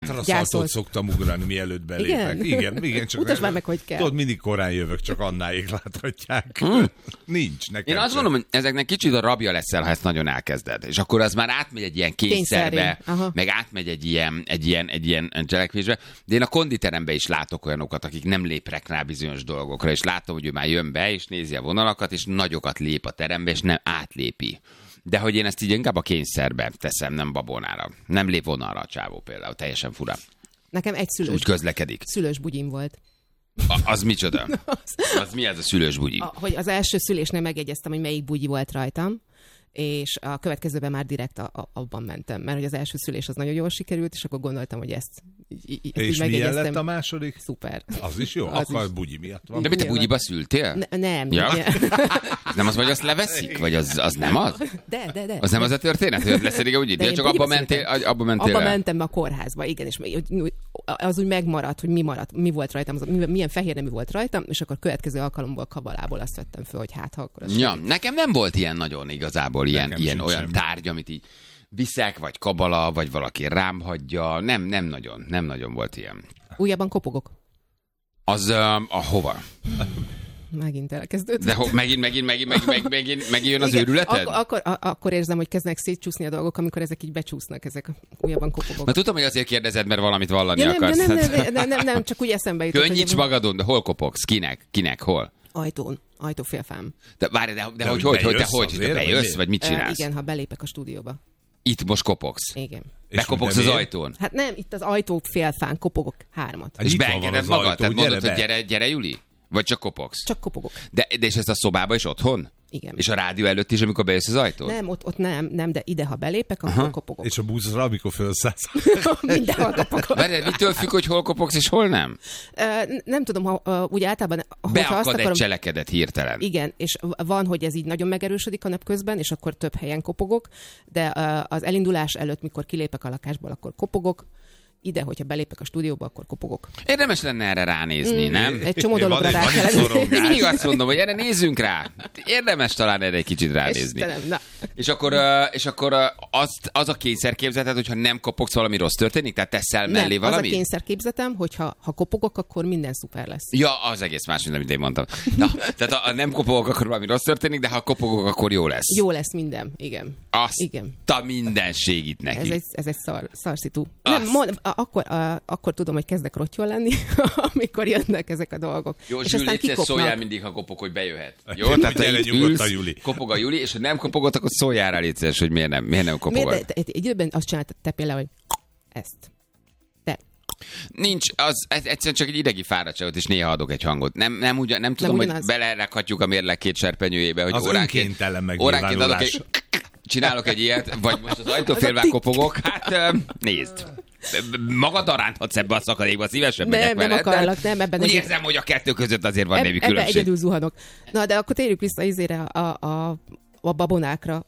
hátraszaltót szoktam ugrani, mielőtt belépek. Igen, csak mutasd már meg, hogy kell. Tudod, mindig korán jövök, csak annáig láthatják. Nincs nekem. Én azt mondom, hogy ezeknek kicsit a rabja leszel, ha ezt nagyon elkezded. És akkor az már átmegy egy ilyen kényszerbe, meg átmegy egy ilyen cselekvésbe. De én a konditeremben is látok olyanokat, akik nem lépnek rá bizonyos dolgokra, és látom, hogy ő már jön be, és nézi a vonalakat, és nagyokat lép a terembe, és nem átlépi. De hogy én ezt így inkább a kényszerbe teszem, nem babonára. Nem lép vonalra a csávó például, teljesen fura. Nekem egy szülős. Úgy közlekedik. Szülős bugyim volt. Az micsoda? Az mi ez a szülős bugyi? Hogy az első szülésnél megjegyeztem, hogy melyik bugyi volt rajtam, és a következőben már direkt abban mentem, mert hogy az első szülés az nagyon jól sikerült, és akkor gondoltam, hogy ezt és milyen lett a második? Szuper. Az is jó? Az akkor is. Bugyi miatt van. De mit, te bugyiba szültél? Nem. Ja? Ez nem az, vagy azt leveszik? Vagy az nem az? De. Az nem az a történet, hogy leszedik a bugyi? De csak abba mentél Abba mentem a kórházba, igen, és az úgy megmaradt, hogy mi volt rajtam, milyen fehér nemű volt rajtam, és akkor következő alkalomból kabalából azt vettem föl, hogy hát ha akkor az ja, nekem nem volt ilyen nagyon igazából ilyen olyan tárgy, amit így viszek, vagy kabala, vagy valaki rám hagyja. Nem nagyon volt ilyen. Újabban kopogok. Az hova? Megint elkezdődött. De megint jön az őrületed? Akkor érzem, hogy kezdenek szétcsúszni a dolgok, amikor ezek így becsúsznak, ezek újabban kopogok. Na tudtam, hogy azért kérdezed, mert valamit vallani akarsz. Nem, csak úgy eszembe jutott. Könnyíts magadon, de hol kopogsz? Kinek, hol? Ajtófélfám. De várj, de hogy te bejössz, vagy mit csinálsz? Igen, ha belépek a stúdióba. Itt most kopogsz? Igen. Bekopogsz az ajtón? Hát nem, itt az ajtófélfán kopogok 3. És beengeded magad? Tehát mondod, hogy gyere Juli? Vagy csak kopogsz? Csak kopogok. De és ezt a szobába is otthon? Igen. És a rádió előtt is, amikor bejössz az ajtón? Nem, ott nem, de ide, ha belépek, akkor kopogok. És a búzra, amikor felszállsz? Mindenhol kopogok. Várj, mitől függ, hogy hol kopogsz és hol nem? Nem tudom, úgy általában... Beakad egy cselekedet hirtelen. Igen, és van, hogy ez így nagyon megerősödik a nap közben, és akkor több helyen kopogok, de az elindulás előtt, mikor kilépek a lakásból, akkor kopogok. Ide, hogyha belépek a stúdióba, akkor kopogok. Érdemes lenne erre ránézni, nem? Egy csomó dologra rá kellene. Mindig azt mondom, hogy erre nézzünk rá. Érdemes talán erre egy kicsit ránézni. És akkor az a kényszerképzeted, hogyha nem kopogsz, valami rossz történik? Tehát teszel mellé valami? Az a kényszerképzetem, hogy ha kopogok, akkor minden szuper lesz. Ja, az egész más, mint amit én mondtam. Na, tehát ha nem kopogok, akkor valami rossz történik, de ha kopogok, akkor jó lesz. Jó lesz minden, igen. Igen. A minden segít neki. Ez egy szarszitu. Akkor tudom, hogy kezdek rottyol lenni, amikor jönnek ezek a dolgok. Jó, Zsül, egyszer szóljál mindig, ha kopog, hogy bejöhet. Jó, tehát te ülsz, kopog a Juli, és ha nem kopogod, akkor szóljál rá, létszés, hogy miért nem kopogod. Egy időben azt csináltad te például, hogy ezt. Te. Nincs, egyszerűen csak egy idegi fáradtságot, és néha adok egy hangot. Nem tudom, hogy belerakhatjuk a mérleg két serpenyőjébe, hogy az óránként adok egy... Csinálok egy ilyet, vagy most az ajtófélben kopogok, hát nézd. Magaddal ránthatsz ebbe a szakadékba, szívesen megyek veled. Nem akarlak, nem. Ebben úgy érzem, hogy a kettő között azért van némi különbség. Ebben egyedül zuhanok. Na, de akkor térjük vissza a babonákra.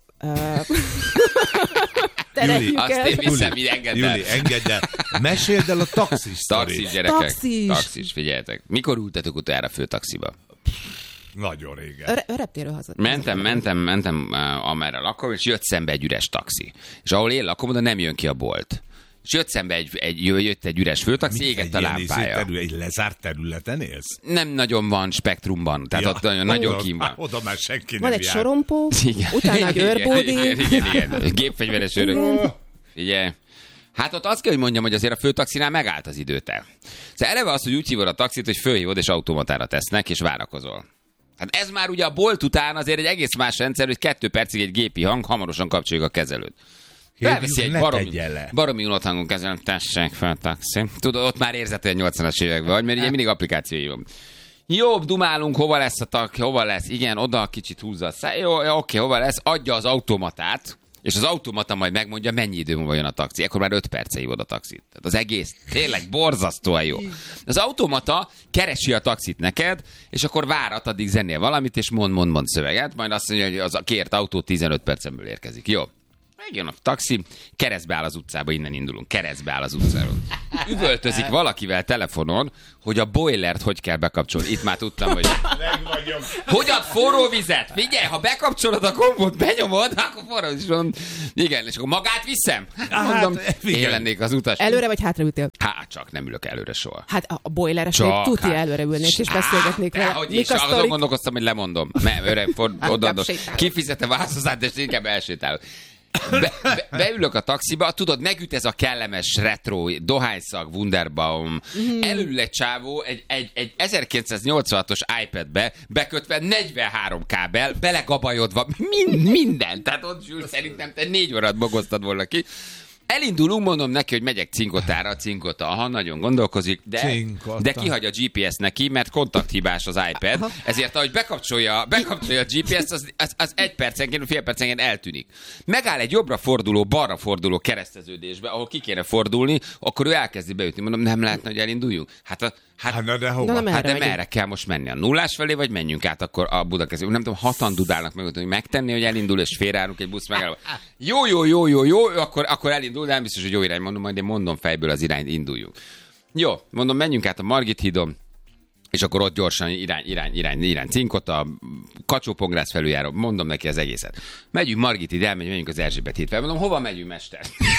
Juli, azt én viszem, így engedd el. Juli, engedd el. Meséld el a taxis sztorit. Taxis, gyerekek. Taxis, figyeljetek. Mikor ültetek utoljára főtaxiba? Nagyon régen. Reptéről haza. Mentem amerre lakom, és jött szembe egy üres taxi. És ahol én lakom, oda nem jön ki a bolt. És jött szembe jött egy üres főtaxi, égett a lámpája. Egy lezárt területen élsz? Nem nagyon van spektrumban, tehát ott nagyon kín van. Oda már senki van nem egy sorompó, utána egy őrbódi. Igen. Gépfegyveres őrök. Ugye? Hát ott azt kell, hogy mondjam, hogy azért a főtaxinál megállt az időte. Szóval eleve az, hogy úgy hívod a taxit, hogy fölhívod és automatára tesznek, és várakozol. Hát ez már ugye a bolt után azért egy egész más rendszer, hogy 2 percig egy gépi hang, hamarosan kapcsoljuk a kezelőt. Felveszi egy baromi unott hangon kezelőt, tessék fel taxi. Tudod, ott már érzed, hogy a 80-as években vagy, mert ugye mindig applikációi van. Jobb, dumálunk, hova lesz a hova lesz, igen, oda kicsit húzza a jó, oké, hova lesz, adja az automatát, és az automata majd megmondja, mennyi idő múlva jön a taxi. Ekkor már 5 perce hívod a taxit. Tehát az egész tényleg borzasztóan jó. Az automata keresi a taxit neked, és akkor várat, addig zenél valamit, és mond szöveget, majd azt mondja, hogy az a kért autó 15 percen belül érkezik. Jó. Megjön a taxi, keresztbe áll az utcába, innen indulunk. Keresztbe áll az utcáról. Üvöltözik valakivel telefonon, hogy a boilert hogy kell bekapcsolni. Itt már tudtam, hogy Hogy ad forró vizet? Figyelj, ha bekapcsolod a gombot, benyomod, akkor forró is van. Igen, és akkor magát viszem? Mondom, én lennék az utas. Előre vagy hátra ültél? Hát csak nem ülök előre soha. Hát a boileres még tuti előre ülnék, és beszélgetnék vele. Hogy is, azon gondolkoztam, hogy lemondom. Odaadom. Kifizetem a házhozát, és inkább elsétálok. Beülök a taxiba, tudod, megüt ez a kellemes retro, dohányszag, Wunderbaum. Elül egy csávó egy 1986-os iPad-be, bekötve 43 kábel, belegabajodva, minden. Tehát ott Zsül, szerintem te 4 órát bogoztad volna ki. Elindulunk, mondom neki, hogy megyek Cinkotára, Cinkota, aha, nagyon gondolkozik, de kihagy a GPS neki, mert kontakthibás az iPad, ezért ahogy bekapcsolja a GPS-t, az 1 percenként, fél percenként eltűnik. Megáll egy jobbra forduló, balra forduló kereszteződésbe, ahol ki kéne fordulni, akkor ő elkezdi beütni. Mondom, nem lehetne, hogy elinduljunk? de hova? De merre kell most menni? A nullás felé, vagy menjünk át akkor a Budakeszi? Nem tudom, 6-an dudálnak meg, hogy megtenni, hogy elindul, és félreállunk egy busz megállva. Jó, akkor elindul, de nem biztos, hogy jó irány. Mondom, majd én mondom fejből az irányt, induljunk. Jó, mondom, menjünk át a Margit hídon, és akkor ott gyorsan irány Cinkota, Kacsó-Pongrácz felüljáró, mondom neki az egészet. Megyünk Margit híd, elmegyünk az Erzsébet híd fel. Mondom, hova megyünk, mester?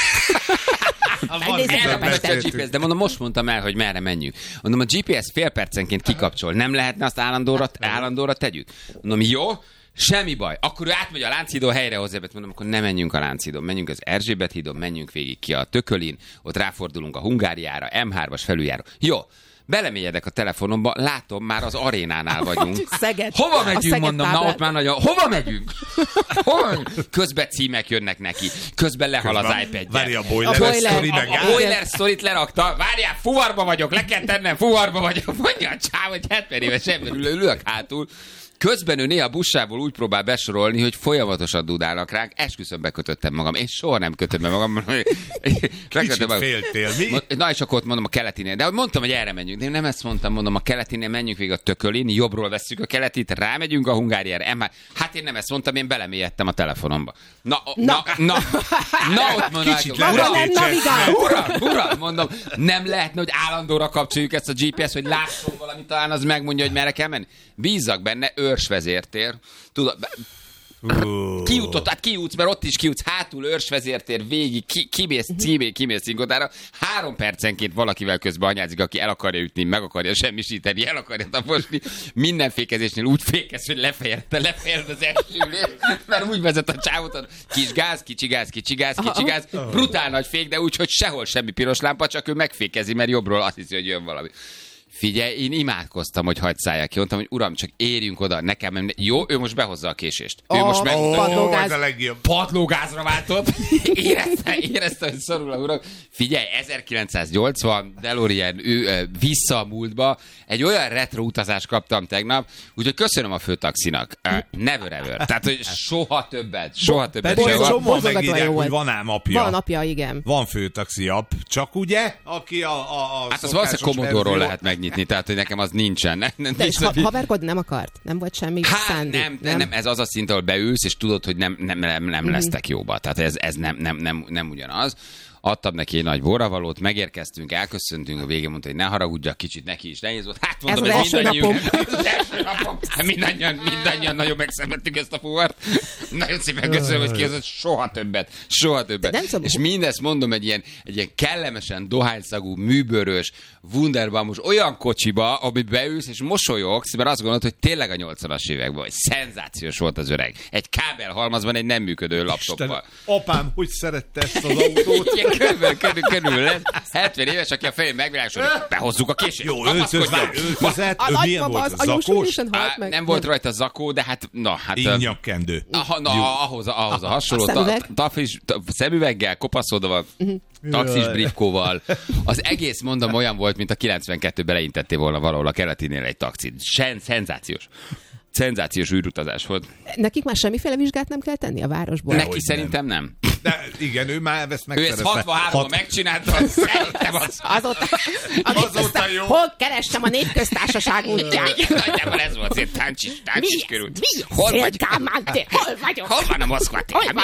De mondom, most mondtam el, hogy merre menjünk. Mondom, a GPS fél percenként kikapcsol. Nem lehetne azt állandóra tegyük? Mondom, jó, semmi baj. Akkor ő átmegy a Lánchídon, helyrehoz. Mondom, akkor ne menjünk a Lánchídon. Menjünk az Erzsébet hídon, menjünk végig ki a Tökölin, ott ráfordulunk a Hungáriára, M3-as felüljáró. Jó. Belemélyedek a telefonomba, látom, már az arénánál vagyunk. Szeged. Hova megyünk, mondom, na ott már nagyon... Hova megyünk? Közben címek jönnek neki. Közben lehal az iPad-je. Várj, a boiler sztori meg a boiler sztorit lerakta. Várjál, fuvarba vagyok, le kell tennem, fuvarba vagyok. Mondja a csáv, hogy 70 éves ember ülök hátul. Közben ő néha bussából úgy próbál besorolni, hogy folyamatosan dudálnak ránk. Esküszöm, bekötöttem magam. Én soha nem kötöm be magam. Kicsit féltél, mi? Na és akkor ott mondom a keletinél. De mondtam, hogy erre menjünk. De én nem ezt mondtam a keletinél, menjünk végig a Tökölin, jobbról vesszük a keletit, rámegyünk a Hungáriára. Hát én nem ezt mondtam, én belemélyedtem a telefonomba. Na ott mondom, uram, mondom, nem lehetne, hogy állandóra kapcsoljuk ezt a GPS, hogy lásson valamit, talán az megmondja, hogy merre kell menni. Bízzak benne, őrsvezértér. Tudod, kiútsz, mert ott is kiútsz, hátul őrsvezértér, végig, kimész Cinkotára. 3 percenként valakivel közben anyázik, aki el akarja ütni, meg akarja semmisíteni, el akarja taposni. Minden fékezésnél úgy fékez, hogy lefejeld az elsőlét, mert úgy vezet a csávot, kicsi gáz, brutál nagy fék, de úgy, hogy sehol semmi piros lámpa, csak ő megfékezi, mert jobbról azt hiszi, hogy jön valami. Figyelj, én imádkoztam, hogy hagyd szálljak ki. Mondtam, hogy uram, csak érjünk oda, nekem. Jó, ő most behozza a késést. Ő most padlógázra váltott. Érezte, hogy szorul a uram. Figyelj, 1980, DeLorean, vissza a múltba. Egy olyan retro utazást kaptam tegnap, úgyhogy köszönöm a főtaxinak. Never ever. Tehát, hogy soha többet. Csomóan megírják, hogy van ám apja. Van apja, igen. Van főtaxi app, csak ugye, aki a hát az valószínűleg Commodore-ról lehet megnyitni, tehát hogy nekem az nincsen. És haverkod nem akart? Nem volt semmi szándék? Nem, ez az a szint, ahol beülsz, és tudod, hogy nem lesztek jóba. Tehát ez nem ugyanaz. Adtam neki egy nagy borravalót, megérkeztünk, elköszöntünk, a végén mondta, hogy ne haragudjak, kicsit neki is nehéz volt. Hát mondom, ez mindannyiunk. Az első napom. Mindannyian nagyon megszenvedtük ezt a fuvart. Nagyon szépen köszönöm, hogy kihozott soha többet. És mindezt mondom egy ilyen kellemesen dohányszagú, műbőrös, Wunderbaumos olyan kocsiba, amit beülsz, és mosolyogsz, mert azt gondolod, hogy tényleg a 80-as években vagy. Szenzációs volt az öreg. Egy kábelhalmazban egy nem működő laptoppal. Apám, hogy szerette ezt az autót? Körülbelül lesz. 70 éves, aki a fején megvilágosod, hogy behozzuk a kését. Jó, öltözet, milyen volt a zakós? Nem volt rajta zakó, de hát... Innyakkendő. Ahhoz a hasonló. Szemüveggel, kopaszodva, taxis briefkóval. Az egész, mondom, olyan volt, mint a 92-ben leintettél volna valahol a keletinél egy taxit. Szenzációs űrutazás volt. Nekik már semmiféle vizsgát nem kell tenni a városból? Neki szerintem nem. De igen, ő már ezt megszerezte. Ő ezt 63-ban megcsinálta, szerintem az. Azóta jó. Hol kerestem a Népköztársaság útját? Nagyjából ez volt, azért táncsis körült. Hol vagyok? Hol van a Moszkva tér?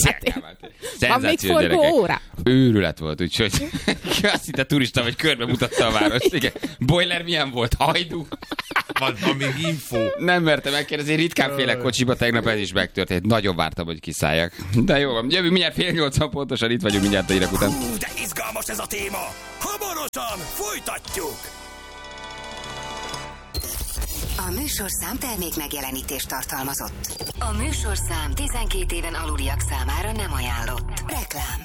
Van még forgó óra? Őrület volt, úgyhogy azt hitte turista, vagy körbe mutatta a várost. Igen. Boiler milyen volt? Hajdú? van még info. Nem mertem megkérdezni, ritkán félek kocsiba, tegnap ez is megtörtént. Nagyon vártam, hogy kiszálljak. De jó van, jövünk mindjárt 7:80 pontosan, itt vagyunk mindjárt a hírek után. De izgalmas ez a téma! Hamarosan folytatjuk! A műsorszám termék megjelenítést tartalmazott. A műsorszám 12 éven aluliak számára nem ajánlott. Reklám.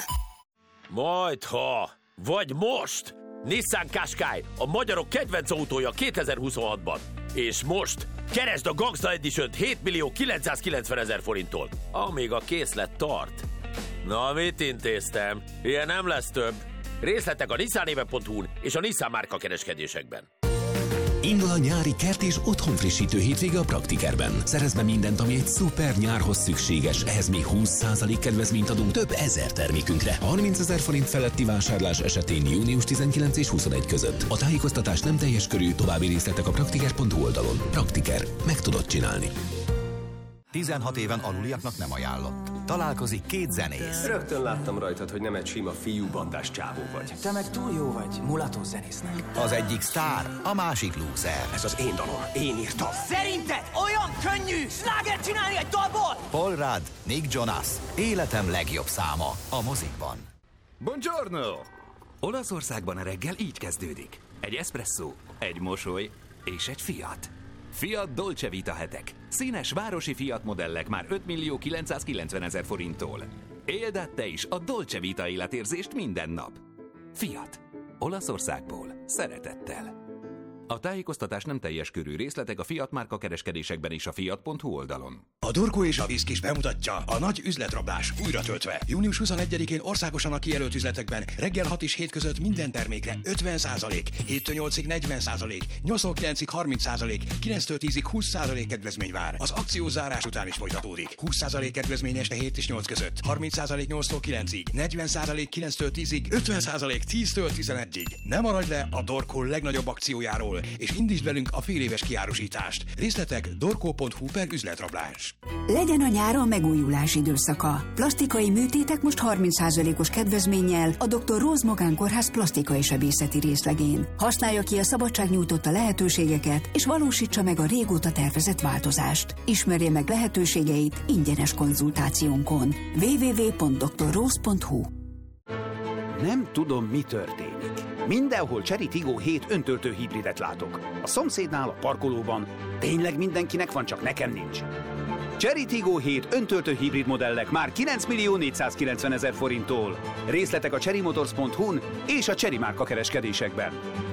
Majdha, vagy most! Nissan Qashqai, a magyarok kedvenc autója 2026-ban. És most keresd a Gangsta Edition-t 7.990.000 forinttól, amíg a készlet tart. Na, mit intéztem? Ilyen nem lesz több. Részletek a nissanéve.hu-n és a Nissan márka kereskedésekben. Indul a nyári kert és otthonfrissítő hétvége a Praktikerben. Szerezd be mindent, ami egy szuper nyárhoz szükséges. Ehhez még 20% kedvezményt adunk több ezer termékünkre. 30 000 forint feletti vásárlás esetén június 19 és 21 között. A tájékoztatás nem teljes körű, további részletek a praktiker.hu oldalon. Praktiker. Meg tudod csinálni. 16 éven aluliaknak nem ajánlott. Találkozik két zenész. Rögtön láttam rajtad, hogy nem egy sima fiúbandás csávó vagy. Te meg túl jó vagy, mulató zenésznek. Az egyik sztár, a másik lúzer. Ez az én dalom, én írtam. Szerinted olyan könnyű slágert csinálni egy dalból? Paul Rudd, Nick Jonas, életem legjobb száma a mozikban. Buongiorno! Olaszországban a reggel így kezdődik. Egy espresszó, egy mosoly és egy Fiat. Fiat Dolce Vita hetek. Színes városi Fiat modellek már 5.990.000 forinttól. Éld át te is a Dolce Vita életérzést minden nap. Fiat. Olaszországból. Szeretettel. A tájékoztatás nem teljes körű, részletek a Fiat márka kereskedésekben és a fiat.hu oldalon. A Dorko és a Viszkis bemutatja a nagy üzletrablás újra töltve. Június 21-én országosan a kijelölt üzletekben reggel 6 és 7 között minden termékre 50%, 7-től 8-ig 40%, 8-tól 9-ig 30%, 9-től 10-ig 20% kedvezmény vár. Az akció zárás után is folytatódik. 20% kedvezmény este 7 és 8 között, 30% 8-tól 9-ig, 40% 9-től 10-ig, 50% 10-től 11-ig. Ne maradj le a Dorko legnagyobb akciójáról, és indítsd velünk a féléves kiárusítást. Részletek dorko.hu/üzletrablás. Legyen a nyáron megújulás időszaka. Plastikai műtétek most 30%-os kedvezménnyel a Dr. Rose Magán Kórház plastikai sebészeti részlegén. Használja ki a szabadság nyújtotta lehetőségeket, és valósítsa meg a régóta tervezett változást. Ismerje meg lehetőségeit ingyenes konzultációnkon. www.drrose.hu. Nem tudom, mi történik. Mindenhol Chery Tiggo 7 öntöltő hibridet látok. A szomszédnál, a parkolóban. Tényleg mindenkinek van, csak nekem nincs. Chery Tiggo 7 öntöltő hibrid modellek már 9.490.000 forinttól. Részletek a cherrymotors.hu-n és a Chery márka kereskedésekben.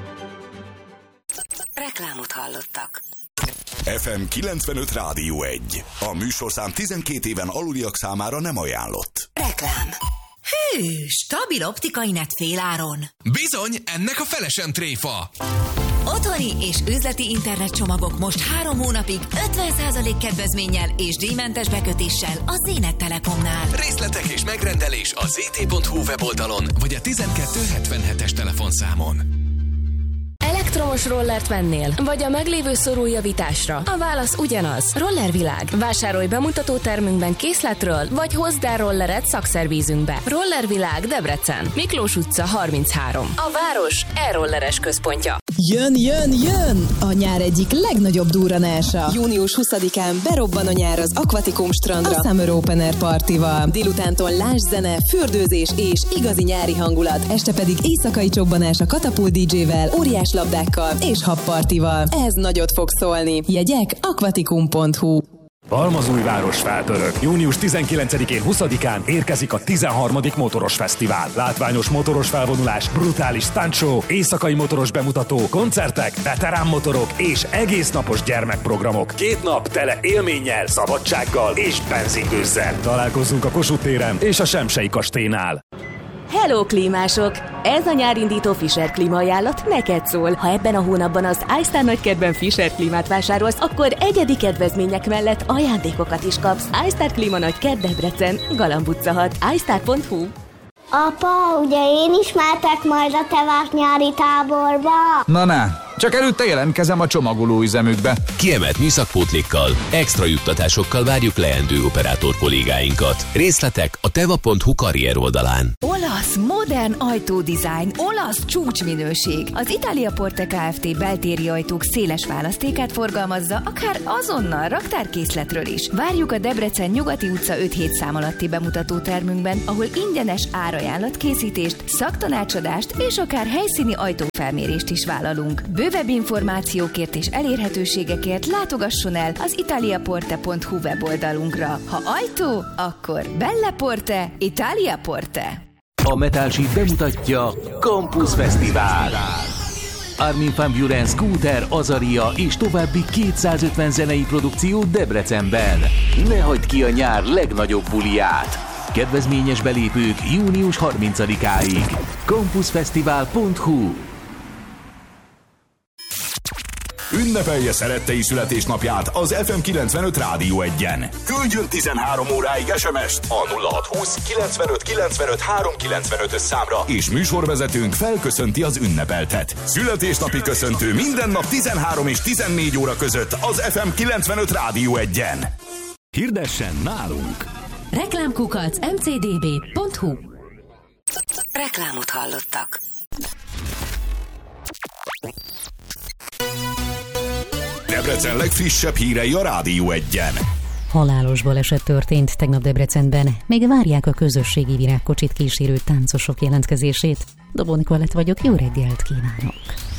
Reklámot hallottak. FM 95 Rádió 1. A műsorszám 12 éven aluliak számára nem ajánlott. Reklám. Hű, stabil optikai net féláron. Bizony, ennek a fele sem tréfa. Otthoni és üzleti internetcsomagok most 3 hónapig 50% kedvezménnyel és díjmentes bekötéssel a Zénet Telekomnál. Részletek és megrendelés a zt.hu weboldalon vagy a 1277-es telefonszámon. Elektromos rollert vennél, vagy a meglévő szorújavításra? A válasz ugyanaz. Rollervilág. Vásárolj bemutató termünkben készletről, vagy hozd el rolleret szakszervízünkbe. Rollervilág Debrecen. Miklós utca 33. A város e-rolleres központja. Jön! A nyár egyik legnagyobb durranása. Június 20-án berobban a nyár az Aquatikum strandra a Summer Open Air partival. Délutántól lázszene, fürdőzés és igazi nyári hangulat. Este pedig éjszakai csobbanás a Katapult DJ-vel, óriás labdákkal és habpartival. Ez nagyot fog szólni. Jegyek aquatikum.hu. Halmazújváros felpörög. Június 19-én, 20-án érkezik a 13. motoros fesztivál. Látványos motoros felvonulás, brutális stuntshow, éjszakai motoros bemutató, koncertek, veterán motorok és egésznapos gyermekprogramok. 2 nap tele élménnyel, szabadsággal és benzingőzzel. Találkozzunk a Kossuth téren és a Semsey kastélynál. Hello, klímások! Ez a nyárindító Fischer klímaajánlat neked szól. Ha ebben a hónapban az iStar nagykertben Fischer klímát vásárolsz, akkor egyedi kedvezmények mellett ajándékokat is kapsz. iStar Klíma Nagykert Debrecen, Galamb utca 6, iStar.hu. Apa, ugye én is mehetek majd a tevás nyári táborba? Na, Csak előtte jelentkezem a csomagoló üzemükbe. Kiemelt műszakpótlékkal, extra juttatásokkal várjuk leendő operátor kollégáinkat. Részletek a teva.hu karrier oldalán. Olasz, modern ajtódizájn, olasz csúcsminőség. Az Italia Porte Kft. Beltéri ajtók széles választékát forgalmazza, akár azonnal raktárkészletről is. Várjuk a Debrecen Nyugati utca 5-7 szám alatti bemutató termünkben, ahol ingyenes árajánlatkészítést, szaktanácsadást és akár helyszíni ajtófelmérést is vállalunk. Bővebb információkért és elérhetőségekért látogasson el az italiaporte.hu weboldalunkra. Ha ajtó, akkor Belle Porte, Italia Porte. A Metal Sheet bemutatja Campus Fesztivál. Armin van Buuren, Scooter, Azaria és további 250 zenei produkció Debrecenben. Ne hagyd ki a nyár legnagyobb buliját! Kedvezményes belépők június 30-áig. campusfesztivál.hu. Ünnepelje szerettei születésnapját az FM 95 Rádió 1-en. Küldjön 13 óráig SMS-t a 0620 95 95 395 számra, és műsorvezetőnk felköszönti az ünnepeltet. Születésnapi köszöntő minden nap 13 és 14 óra között az FM 95 Rádió 1-en. Hirdessen nálunk! Reklámkukac mcdb.hu. Reklámot hallottak. Debrecen legfrissebb hírei a Rádió 1-en. Halálos baleset történt tegnap Debrecenben. Még várják a közösségi virágkocsit kísérő táncosok jelentkezését. Dobó Nikolett vagyok, jó reggelt kívánok!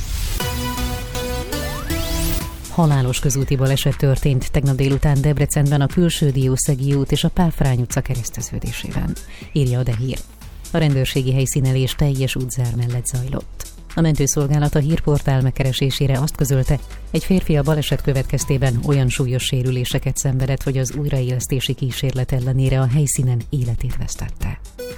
Halálos közúti baleset történt tegnap délután Debrecenben a Külső Diószegi út és a Pál Frány utca kereszteződésében, írja a Hír. A rendőrségi helyszínelés teljes útzár mellett zajlott. A mentőszolgálat a hírportál megkeresésére azt közölte, egy férfi a baleset következtében olyan súlyos sérüléseket szenvedett, hogy az újraélesztési kísérlet ellenére a helyszínen életét vesztette.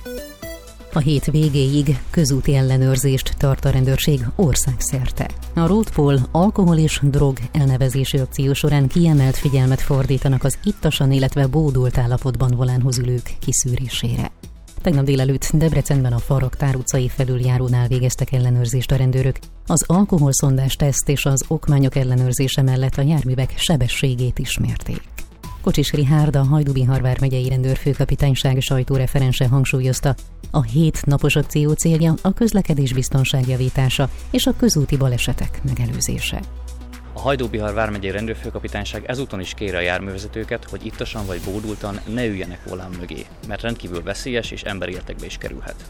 A hét végéig közúti ellenőrzést tart a rendőrség országszerte. A Roadpol alkohol és drog elnevezési akció során kiemelt figyelmet fordítanak az ittasan, illetve bódult állapotban volánhoz ülők kiszűrésére. Tegnap délelőtt Debrecenben a Faraktár utcai felüljárónál végeztek ellenőrzést a rendőrök. Az alkoholszondás teszt és az okmányok ellenőrzése mellett a járművek sebességét is mérték. Kocsis Richárd, a Hajdú-Bihar vármegyei rendőrfőkapitányság sajtóreferense hangsúlyozta, a 7 napos akció célja a közlekedés biztonság javítása és a közúti balesetek megelőzése. A Hajdú-Bihar vármegyei rendőrfőkapitányság ezúton is kéri a járművezetőket, hogy ittasan vagy bódultan ne üljenek volán mögé, mert rendkívül veszélyes és emberéletekbe is kerülhet.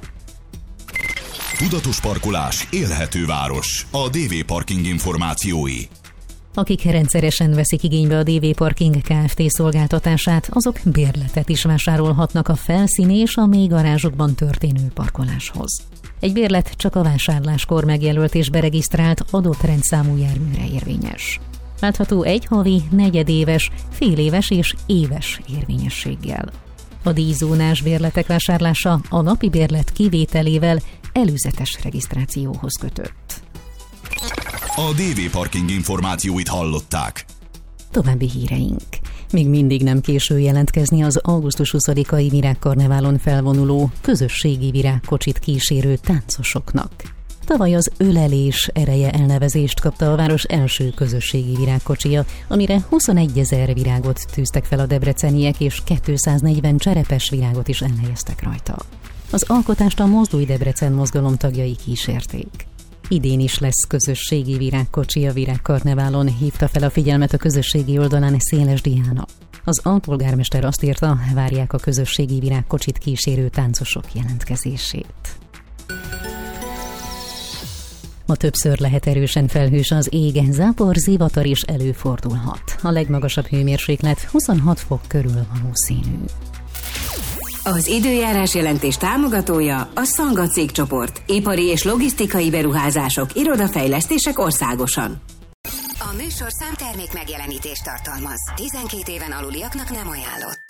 Tudatos parkolás, élhető város. A DV Parking információi. Akik rendszeresen veszik igénybe a DV Parking Kft. Szolgáltatását, azok bérletet is vásárolhatnak a felszíni és a mély garázsokban történő parkoláshoz. Egy bérlet csak a vásárláskor megjelölt és beregisztrált adott rendszámú járműre érvényes. Látható egy havi, negyedéves, féléves és éves érvényességgel. A díjzónás bérletek vásárlása a napi bérlet kivételével előzetes regisztrációhoz kötött. A DV Parking információit hallották. További híreink. Még mindig nem késő jelentkezni az augusztus 20-ai virágkarneválon felvonuló közösségi virágkocsit kísérő táncosoknak. Tavaly az Ölelés ereje elnevezést kapta a város első közösségi virágkocsia, amire 21 000 virágot tűztek fel a debreceniek, és 240 cserepes virágot is elhelyeztek rajta. Az alkotást a Mozdulj Debrecen mozgalom tagjai kísérték. Idén is lesz közösségi virágkocsi a virágkarneválon, hívta fel a figyelmet a közösségi oldalán Széles Diana. Az alpolgármester azt írta, várják a közösségi virágkocsit kísérő táncosok jelentkezését. Ma többször lehet erősen felhős az ég, zápor, zivatar is előfordulhat. A legmagasabb hőmérséklet 26 fok körül valószínű. Az időjárás jelentés támogatója a Szanga cégcsoport. Ipari és logisztikai beruházások, irodafejlesztések országosan. A műsor számtermék megjelenítést tartalmaz. 12 éven aluliaknak nem ajánlott.